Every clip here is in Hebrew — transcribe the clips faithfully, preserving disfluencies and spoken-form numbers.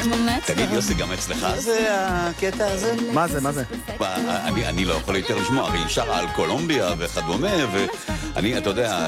תגיד יוסי, גם אצלך זה הקטע הזה? מה זה, מה זה? אני לא יכול יותר לשמוע, הרי אפשר על קולומביה וכדומה, ואני, אתה יודע,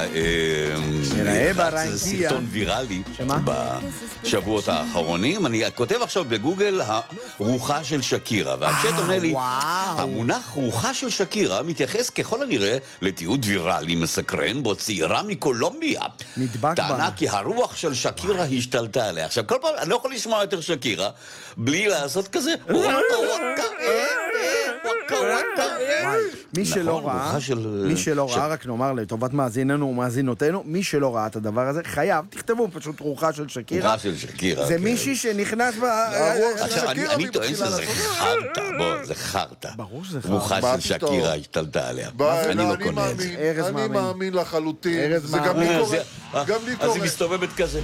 זה סרטון ויראלי בשבועות האחרונים. אני כותב עכשיו בגוגל הרוחה של שקירה, והצ'אט עונה לי, המונח רוחה של שקירה מתייחס ככל הנראה לתיעוד ויראלי מסקרן בו צעירה מקולומביה טענה כי הרוח של שקירה השתלטה עליה. עכשיו כל פעם אני לא יכול לשמוע יותר שקירה בלי לעשות כזה וואקה וואקה וואקה וואקה. מי שלא ראה, מי שלא ראה, רק נאמר לטובת מאזיננו ומאזינותינו, מי שלא ראה את הדבר הזה חייב, תכתבו פשוט רוחה של שקירה. רוחה של שקירה. זה מישהי שנכנס ברוח של שקירה. אני טוען שזה חרטה, בוא, זה חרטה. ברור שזה חרטה. רוחה של שקירה השתלטה עליה. אני לא קונה את זה. אני מאמין לחלוטין. זה גם לי קורה. גם לי קורה. אז היא מסתובבת כזה.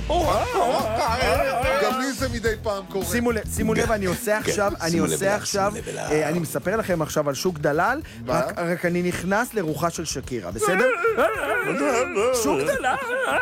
גם לי זה מדי פעם קורה. שימו לב, אני עושה עכשיו, אני עושה עכשיו, אני מספר לכם עכשיו על שוק דלל, רק אני נכנס לרוחה של שקירה, בסדר? שוק דלל!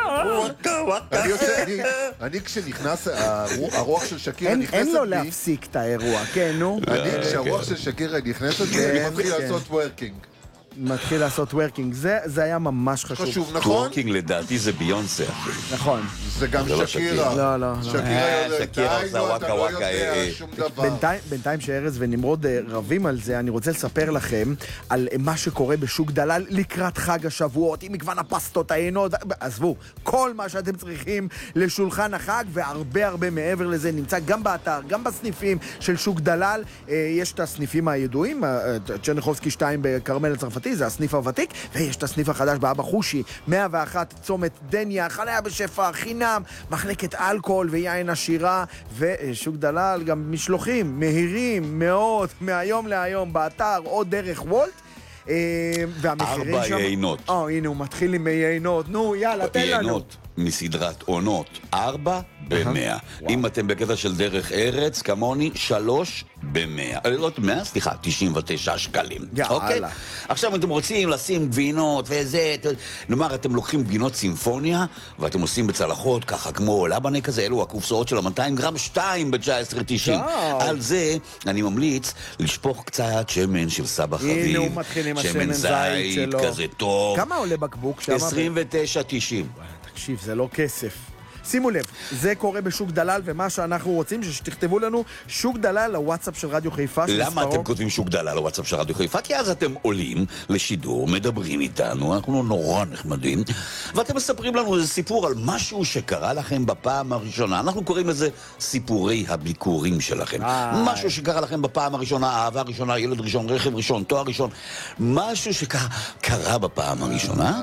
אני כשנכנס הרוח של שקירה נכנסת בי... אין לו להפסיק את האירוע, כן, נו? אני כשהרוח של שקירה נכנסת בי, אני מתחיל לעשות וורקינג. מתחיל לעשות וורקינג, זה היה ממש חשוב. חשוב, נכון? וורקינג לדעתי זה ביונסה. נכון. זה גם שקירה. לא, לא. שקירה עושה וואקה וואקה. בינתיים שארז ונמרוד רבים על זה, אני רוצה לספר לכם על מה שקורה בשוק דלל לקראת חג השבועות, עם מגוון הפסטות, העינות, עזבו, כל מה שאתם צריכים לשולחן החג, והרבה הרבה מעבר לזה נמצא גם באתר, גם בסניפים של שוק דלל. יש את הסניפים הידועים, צ'רניחובסקי שתיים בקרמל הצרפתי, זה הסניף הוותיק, ויש את הסניף החדש באבא חושי, מאה ואחת צומת דניה, חניה בשפע, חינם, מחלקת אלכוהול ויין עשירה, ושוק דלל גם משלוחים מהירים מאוד מהיום להיום באתר או דרך וולט. והמחירים ארבע שם... יינות. או, הנה הוא מתחיל עם יינות. נו, יאללה, תן לנו. יינות מסדרת עונות, ארבע במאה. אם אתם בקטע של דרך ארץ, כמוני, שלוש במאה. לא מאה, סליחה, תשעים ותשע שקלים. יאללה. עכשיו אתם רוצים לשים גבינות וזה, נאמר, אתם לוקחים גבינות סימפוניה, ואתם עושים בצלחות, ככה כמו לבנה כזה, אלו הקופסאות של ה-מאתיים גרם, שתיים ב-תשע עשרה תשעים. על זה אני ממליץ לשפוך קצת שמן של סבא חביב. הנה הוא מתחיל עם השמן זית שלו. כזה טוב. כמה עולה בקבוק? עשרים ותשע תשעים. תקשיב, זה לא כסף. שימו לב, זה קורה בשוק דלל, ומה שאנחנו רוצים שתכתבו לנו שוק דלל לוואטסאפ של רדיו חיפה. למה אתם כותבים שוק דלל לוואטסאפ של רדיו חיפה? כי אז אתם עולים לשידור, מדברים איתנו, אנחנו נורא נחמדים, ואתם מספרים לנו איזה סיפור על משהו שקרה לכם בפעם הראשונה. אנחנו קוראים לזה סיפורי הביקורים שלכם. משהו שקרה לכם בפעם הראשונה, אהבה ראשונה, ילד ראשון, רכב ראשון, תואר ראשון, משהו שקרה בפעם הראשונה.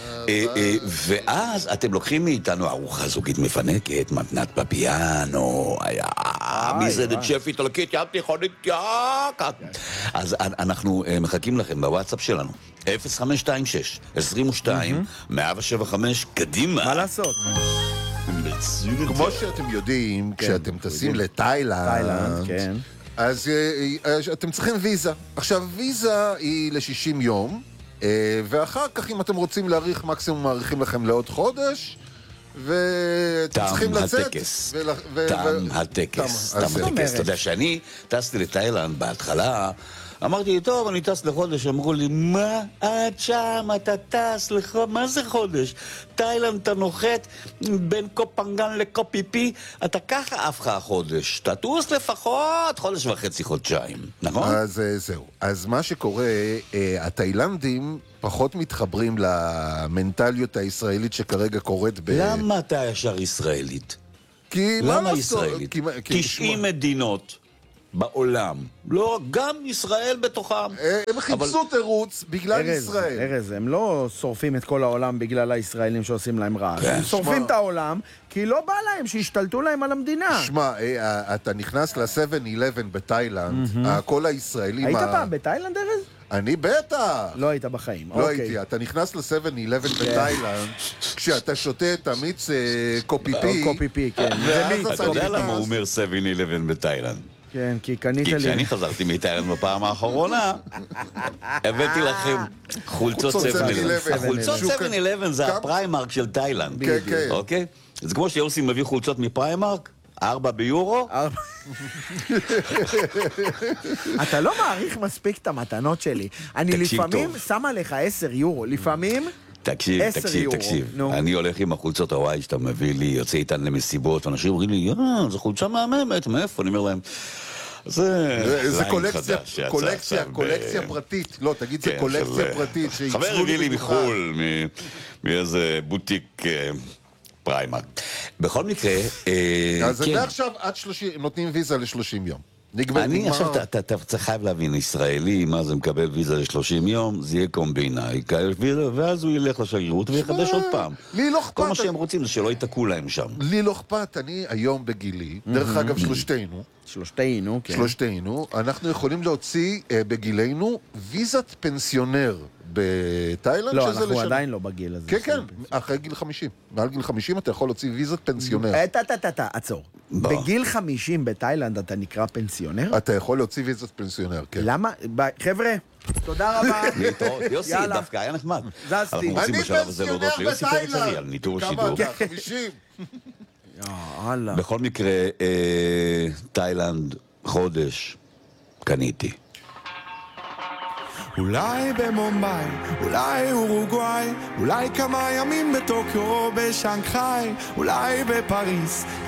ואז אתם לוקחים מאיתנו ארוחה זוגית מפנקת, מתנת בפיאנו, מסעדת שף איטלקית, ים תיכונית, יאק. אז אנחנו מחכים לכם בוואטסאפ שלנו, אפס חמש שתיים שש עשרים ושתיים מאה שבע וחמש, קדימה. מה לעשות? כמו שאתם יודעים, כשאתם טסים לתאילנד, אז אתם צריכים ויזה. עכשיו, ויזה היא ל-שישים יום, ואחר כך אם אתם רוצים להאריך, מקסימום מאריכים לכם לעוד חודש, ואתם צריכים לצאת. טעם הטקס. טעם הטקס. אתה יודע שאני טסתי לתאילנד בהתחלה, אמרתי לי, טוב, אני טס לחודש. אמרו לי, מה עד שם אתה טס לך? מה זה חודש? תאילנד אתה נוחת בין קופנגן לקופיפי, אתה ככה אף לך חודש. תטוס לפחות חודש וחצי, חודשיים, נכון? אז זהו. אז מה שקורה, התאילנדים פחות מתחברים למנטליות הישראלית שכרגע קורית ב... למה אתה ישר ישראלית? כי למה ישראלית? תשעים מדינות בעולם, לא, גם ישראל בתוכם. הם חיפשו תירוץ בגלל ישראל. ארז, הם לא שורפים את כל העולם בגלל הישראלים שעושים להם רע. הם שורפים את העולם כי לא בא להם שישתלטו להם על המדינה. שמע, אתה נכנס ל-שבע אלפן בתאילנד, כל הישראלים... היית פעם בתאילנד, ארז? אני בטח. לא היית בחיים. לא הייתי. אתה נכנס ל-שבע אלפן בתאילנד, כשאתה שותה את המיץ קופיפי. קופיפי, כן. אתה יודע למה הוא אומר שבע אלפן בתאילנד? כן, כי קנית לי... כי כשאני חזרתי מתאילנד בפעם האחרונה, הבאתי לכם חולצות שבע אלפן. חולצות שבע אלפן זה הפריימרק של תאילנד. כן, כן. אוקיי? זה כמו שיוסי מביא חולצות מפריימרק, ארבע ביורו? ארבע. אתה לא מעריך מספיק את המתנות שלי. אני לפעמים שם עליך עשר יורו, לפעמים... תקשיב, תקשיב, תקשיב. אני הולך עם החולצות הוואי שאתה מביא לי, יוצא איתן למסיבות, ואנשים אומרים לי, יאה, זו חולצה מהממת, מאיפה? אני אומר להם, זה קולקציה, קולקציה, קולקציה פרטית. לא, תגיד, זה קולקציה פרטית. חבר הביא לי מחול, מאיזה בוטיק פריימרק. בכל מקרה, אז מעכשיו עד שלושים, נותנים ויזה ל-שלושים יום. אני עכשיו, אתה חייב להבין, ישראלי, מה זה מקבל ויזה ל-שלושים יום, זה יהיה קומבינה, ואז הוא ילך לשגרירות ויחדש עוד פעם. לי לא אכפת. כל מה שהם רוצים זה שלא יתקעו להם שם. לי לא אכפת, אני היום בגילי, דרך אגב שלושתנו, שלושתנו, כן. שלושתנו, אנחנו יכולים להוציא בגילנו ויזת פנסיונר בתאילנד. לא, אנחנו עדיין לא בגיל הזה. כן, כן, אחרי גיל חמישים. מעל גיל חמישים אתה יכול להוציא ויזת פנסיונר. אתה, אתה, אתה, עצור. בגיל חמישים בתאילנד אתה נקרא פנסיונר? אתה יכול להוציא ויזת פנסיונר, כן. למה? חבר'ה, תודה רבה. יוסי, דווקא היה נחמד. זזתי. אני פנסיונר בתאילנד. על ניטור כמה שידור. אתה? חמישים. בכל מקרה, תאילנד, חודש, קניתי. אולי במומביי, אולי אורוגוואי, אולי כמה ימים בטוקיו או בשנגחאי, אולי בפריס.